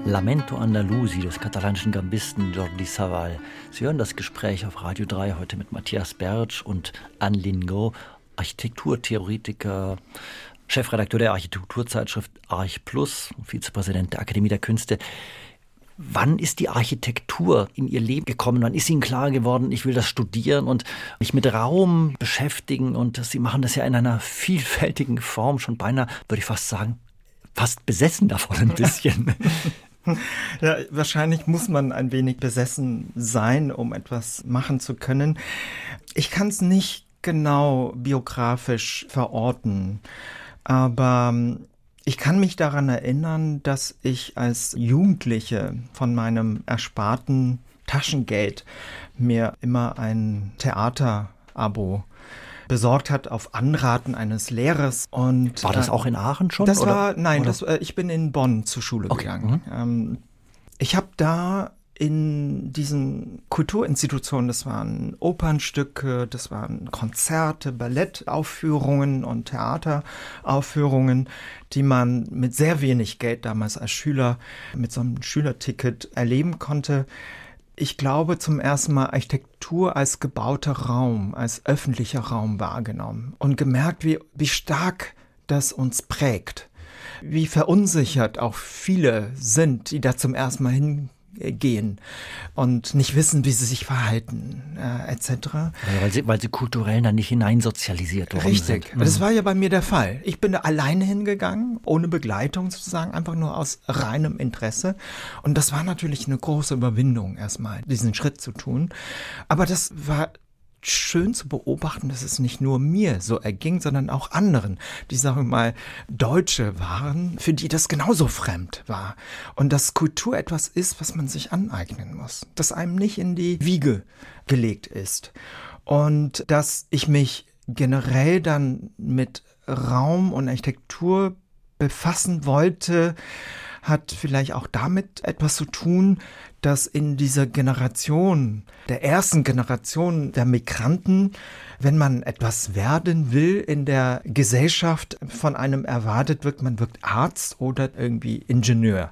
Lamento Andalusi des katalanischen Gambisten Jordi Savall. Sie hören das Gespräch auf Radio 3 heute mit Matthias Bertsch und Anne Lingo, Architekturtheoretiker, Chefredakteur der Architekturzeitschrift Arch Plus, Vizepräsident der Akademie der Künste. Wann ist die Architektur in Ihr Leben gekommen? Wann ist Ihnen klar geworden, ich will das studieren und mich mit Raum beschäftigen? Und Sie machen das ja in einer vielfältigen Form, schon beinahe, würde ich fast sagen, fast besessen davon ein bisschen. Ja, wahrscheinlich muss man ein wenig besessen sein, um etwas machen zu können. Ich kann es nicht genau biografisch verorten, aber ich kann mich daran erinnern, dass ich als Jugendliche von meinem ersparten Taschengeld mir immer ein Theaterabo besorgt hat auf Anraten eines Lehrers. Und war das auch in Aachen schon? Das oder? war, nein, ich bin in Bonn zur Schule gegangen. Ich habe da in diesen Kulturinstitutionen, das waren Opernstücke, das waren Konzerte, Ballettaufführungen und Theateraufführungen, die man mit sehr wenig Geld damals als Schüler mit so einem Schülerticket erleben konnte. Ich glaube, zum ersten Mal Architektur als gebauter Raum, als öffentlicher Raum wahrgenommen und gemerkt, wie stark das uns prägt, wie verunsichert auch viele sind, die da zum ersten Mal hingehen und nicht wissen, wie sie sich verhalten, etc. Weil sie kulturell da nicht hineinsozialisiert worden sind. Richtig, das war ja bei mir der Fall. Ich bin da alleine hingegangen, ohne Begleitung sozusagen, einfach nur aus reinem Interesse. Und das war natürlich eine große Überwindung, erstmal diesen Schritt zu tun. Aber das war schön zu beobachten, dass es nicht nur mir so erging, sondern auch anderen, die, sagen wir mal, Deutsche waren, für die das genauso fremd war. Und dass Kultur etwas ist, was man sich aneignen muss, das einem nicht in die Wiege gelegt ist. Und dass ich mich generell dann mit Raum und Architektur befassen wollte, hat vielleicht auch damit etwas zu tun, dass in dieser Generation, der ersten Generation der Migranten, wenn man etwas werden will in der Gesellschaft, von einem erwartet wird, man wird Arzt oder irgendwie Ingenieur.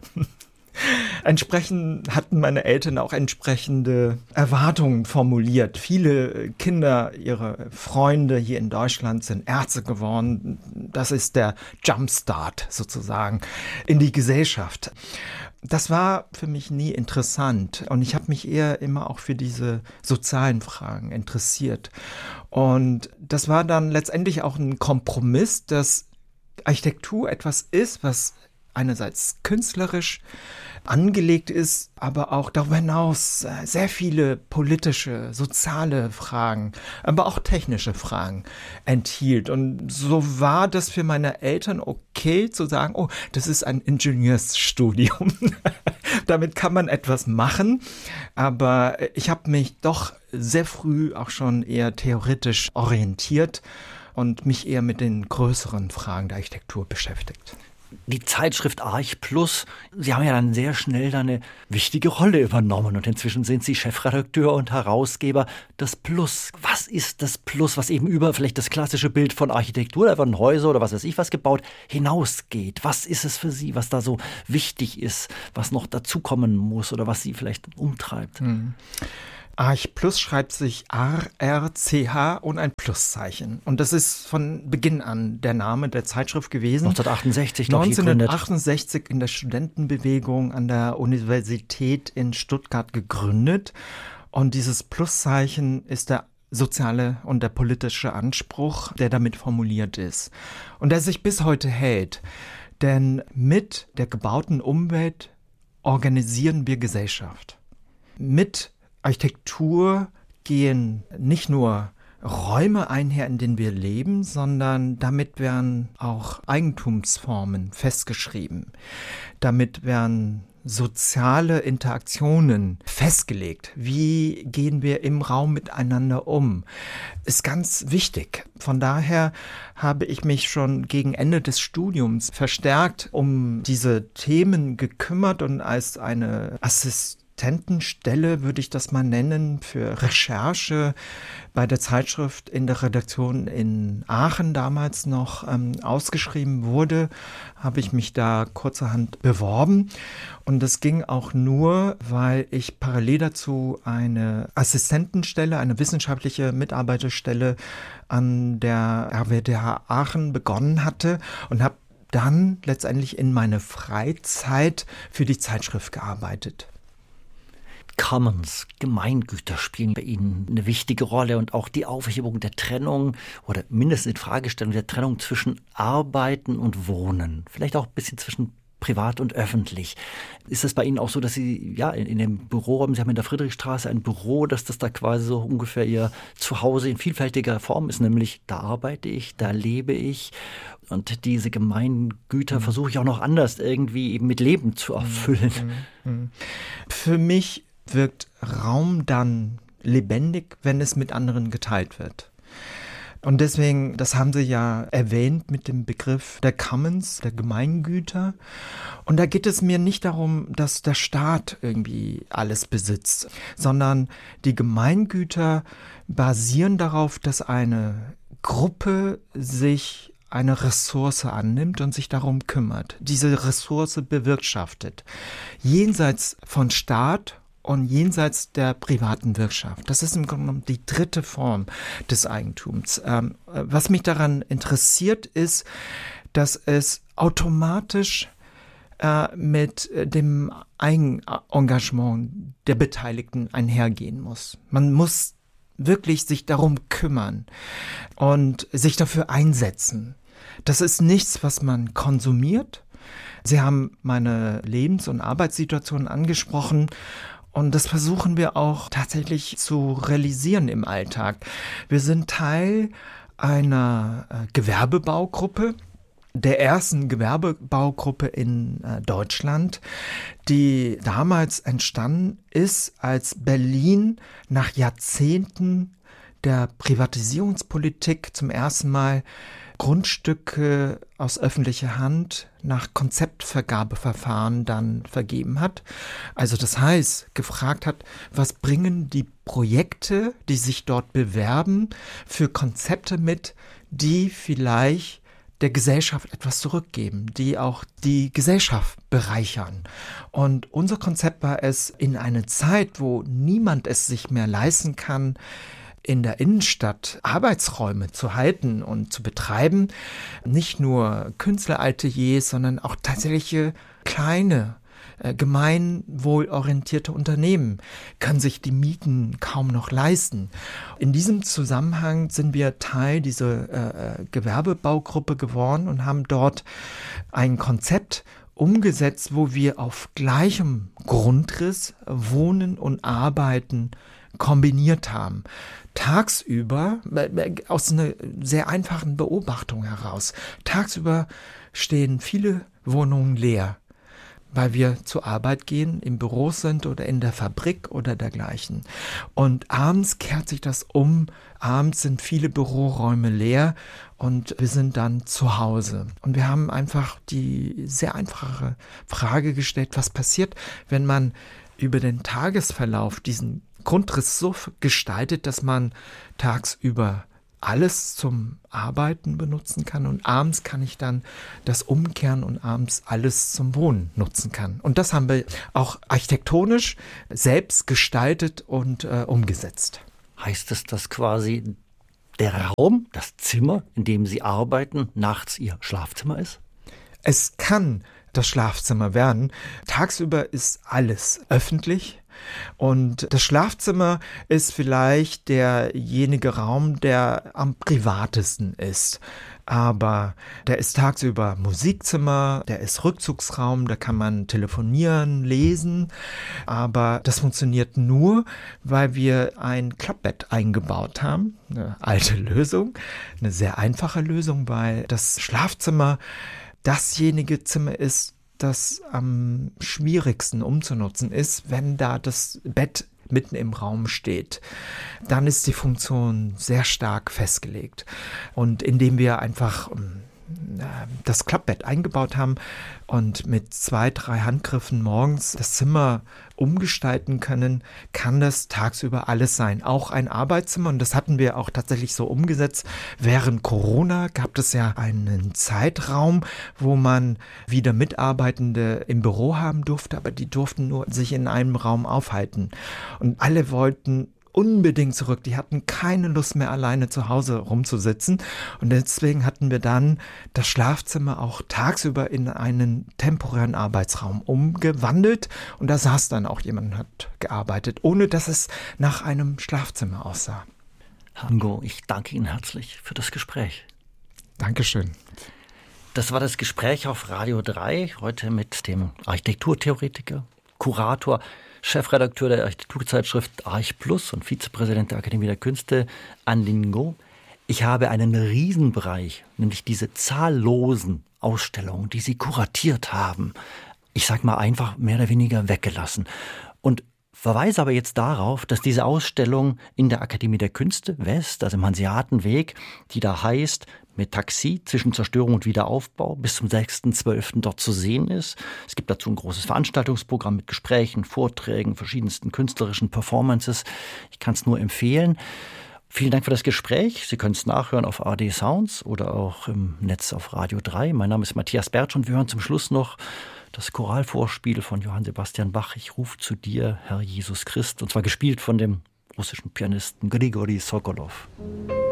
Entsprechend hatten meine Eltern auch entsprechende Erwartungen formuliert. Viele Kinder, ihre Freunde hier in Deutschland sind Ärzte geworden. Das ist der Jumpstart sozusagen in die Gesellschaft. Das war für mich nie interessant und ich habe mich eher immer auch für diese sozialen Fragen interessiert. Und das war dann letztendlich auch ein Kompromiss, dass Architektur etwas ist, was einerseits künstlerisch angelegt ist, aber auch darüber hinaus sehr viele politische, soziale Fragen, aber auch technische Fragen enthielt. Und so war das für meine Eltern okay zu sagen, oh, das ist ein Ingenieursstudium. Damit kann man etwas machen, aber ich habe mich doch sehr früh auch schon eher theoretisch orientiert und mich eher mit den größeren Fragen der Architektur beschäftigt. Die Zeitschrift Arch Plus, Sie haben ja dann sehr schnell da eine wichtige Rolle übernommen und inzwischen sind Sie Chefredakteur und Herausgeber. Das Plus, was ist das Plus, was eben über vielleicht das klassische Bild von Architektur, da werden Häuser oder was weiß ich was gebaut, hinausgeht? Was ist es für Sie, was da so wichtig ist, was noch dazukommen muss oder was Sie vielleicht umtreibt? Arch Plus schreibt sich A-R-C-H und ein Pluszeichen. Und das ist von Beginn an der Name der Zeitschrift gewesen. 1968 in der Studentenbewegung an der Universität in Stuttgart gegründet. Und dieses Pluszeichen ist der soziale und der politische Anspruch, der damit formuliert ist. Und der sich bis heute hält. Denn mit der gebauten Umwelt organisieren wir Gesellschaft. Mit Architektur gehen nicht nur Räume einher, in denen wir leben, sondern damit werden auch Eigentumsformen festgeschrieben. Damit werden soziale Interaktionen festgelegt. Wie gehen wir im Raum miteinander um? Ist ganz wichtig. Von daher habe ich mich schon gegen Ende des Studiums verstärkt um diese Themen gekümmert und als eine Assistentenstelle, würde ich das mal nennen, für Recherche bei der Zeitschrift in der Redaktion in Aachen damals noch ausgeschrieben wurde, habe ich mich da kurzerhand beworben. Und das ging auch nur, weil ich parallel dazu eine Assistentenstelle, eine wissenschaftliche Mitarbeiterstelle an der RWTH Aachen begonnen hatte und habe dann letztendlich in meine Freizeit für die Zeitschrift gearbeitet. Commons, Gemeingüter spielen bei Ihnen eine wichtige Rolle und auch die Aufhebung der Trennung oder mindestens die Fragestellung der Trennung zwischen Arbeiten und Wohnen. Vielleicht auch ein bisschen zwischen privat und öffentlich. Ist es bei Ihnen auch so, dass Sie ja in dem Büroraum, Sie haben in der Friedrichstraße ein Büro, dass das da quasi so ungefähr Ihr Zuhause in vielfältiger Form ist, nämlich da arbeite ich, da lebe ich und diese Gemeingüter versuche ich auch noch anders irgendwie eben mit Leben zu erfüllen. Für mich wirkt Raum dann lebendig, wenn es mit anderen geteilt wird. Und deswegen, das haben Sie ja erwähnt mit dem Begriff der Commons, der Gemeingüter. Und da geht es mir nicht darum, dass der Staat irgendwie alles besitzt, sondern die Gemeingüter basieren darauf, dass eine Gruppe sich eine Ressource annimmt und sich darum kümmert, diese Ressource bewirtschaftet, jenseits von Staat und jenseits der privaten Wirtschaft. Das ist im Grunde genommen die dritte Form des Eigentums. Was mich daran interessiert, ist, dass es automatisch mit dem Eigenengagement der Beteiligten einhergehen muss. Man muss wirklich sich darum kümmern und sich dafür einsetzen. Das ist nichts, was man konsumiert. Sie haben meine Lebens- und Arbeitssituation angesprochen. Und das versuchen wir auch tatsächlich zu realisieren im Alltag. Wir sind Teil einer Gewerbebaugruppe, der ersten Gewerbebaugruppe in Deutschland, die damals entstanden ist, als Berlin nach Jahrzehnten der Privatisierungspolitik zum ersten Mal Grundstücke aus öffentlicher Hand nach Konzeptvergabeverfahren dann vergeben hat. Also das heißt, gefragt hat, was bringen die Projekte, die sich dort bewerben, für Konzepte mit, die vielleicht der Gesellschaft etwas zurückgeben, die auch die Gesellschaft bereichern. Und unser Konzept war es, in einer Zeit, wo niemand es sich mehr leisten kann, in der Innenstadt Arbeitsräume zu halten und zu betreiben, nicht nur Künstlerateliers, sondern auch tatsächliche kleine, gemeinwohlorientierte Unternehmen können sich die Mieten kaum noch leisten. In diesem Zusammenhang sind wir Teil dieser Gewerbebaugruppe geworden und haben dort ein Konzept umgesetzt, wo wir auf gleichem Grundriss Wohnen und Arbeiten kombiniert haben. Tagsüber, aus einer sehr einfachen Beobachtung heraus, tagsüber stehen viele Wohnungen leer, weil wir zur Arbeit gehen, im Büro sind oder in der Fabrik oder dergleichen. Und abends kehrt sich das um. Abends sind viele Büroräume leer und wir sind dann zu Hause. Und wir haben einfach die sehr einfache Frage gestellt, was passiert, wenn man über den Tagesverlauf diesen Grundriss so gestaltet, dass man tagsüber alles zum Arbeiten benutzen kann und abends kann ich dann das umkehren und abends alles zum Wohnen nutzen kann. Und das haben wir auch architektonisch selbst gestaltet und umgesetzt. Heißt es, dass quasi der Raum, das Zimmer, in dem Sie arbeiten, nachts Ihr Schlafzimmer ist? Es kann das Schlafzimmer werden. Tagsüber ist alles öffentlich. Und das Schlafzimmer ist vielleicht derjenige Raum, der am privatesten ist. Aber der ist tagsüber Musikzimmer, der ist Rückzugsraum, da kann man telefonieren, lesen. Aber das funktioniert nur, weil wir ein Klappbett eingebaut haben. Eine alte Lösung, eine sehr einfache Lösung, weil das Schlafzimmer dasjenige Zimmer ist, das am schwierigsten umzunutzen ist, wenn da das Bett mitten im Raum steht. Dann ist die Funktion sehr stark festgelegt. Und indem wir einfach das Klappbett eingebaut haben und mit 2, 3 Handgriffen morgens das Zimmer umgestalten können, kann das tagsüber alles sein. Auch ein Arbeitszimmer, und das hatten wir auch tatsächlich so umgesetzt. Während Corona gab es ja einen Zeitraum, wo man wieder Mitarbeitende im Büro haben durfte, aber die durften nur sich in einem Raum aufhalten. Und alle wollten unbedingt zurück. Die hatten keine Lust mehr, alleine zu Hause rumzusitzen. Und deswegen hatten wir dann das Schlafzimmer auch tagsüber in einen temporären Arbeitsraum umgewandelt. Und da saß dann auch jemand und hat gearbeitet, ohne dass es nach einem Schlafzimmer aussah. Herr Ngo, ich danke Ihnen herzlich für das Gespräch. Dankeschön. Das war das Gespräch auf Radio 3, heute mit dem Architekturtheoretiker, Kurator, Chefredakteur der Architekturzeitschrift Arch Plus und Vizepräsident der Akademie der Künste, Anh-Linh Ngo. Ich habe einen Riesenbereich, nämlich diese zahllosen Ausstellungen, die Sie kuratiert haben, ich sag mal einfach mehr oder weniger weggelassen. Und verweise aber jetzt darauf, dass diese Ausstellung in der Akademie der Künste West, also im Hanseatenweg, die da heißt mit Taxi zwischen Zerstörung und Wiederaufbau bis zum 6.12. dort zu sehen ist. Es gibt dazu ein großes Veranstaltungsprogramm mit Gesprächen, Vorträgen, verschiedensten künstlerischen Performances. Ich kann es nur empfehlen. Vielen Dank für das Gespräch. Sie können es nachhören auf ARD Sounds oder auch im Netz auf Radio 3. Mein Name ist Matthias Bertsch und wir hören zum Schluss noch das Choralvorspiel von Johann Sebastian Bach. Ich rufe zu dir, Herr Jesus Christ, und zwar gespielt von dem russischen Pianisten Grigori Sokolov.